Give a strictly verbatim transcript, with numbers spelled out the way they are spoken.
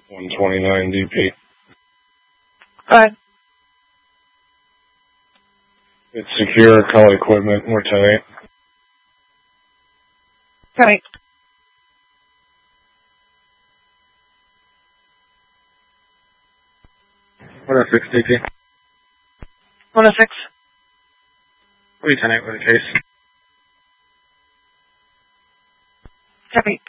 one twenty-nine D P. Go ahead. It's secure, call equipment, we're ten eight. Right. one oh six D P. one oh six. We ten eight with a case. Copy.